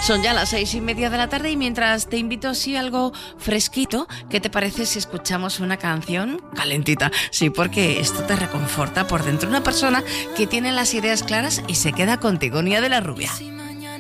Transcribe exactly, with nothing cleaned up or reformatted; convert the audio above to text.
Son ya las seis y media de la tarde y mientras te invito así a algo fresquito, ¿qué te parece si escuchamos una canción calentita? Sí, porque esto te reconforta por dentro. Una persona que tiene las ideas claras y se queda contigo, Nia de la Rubia.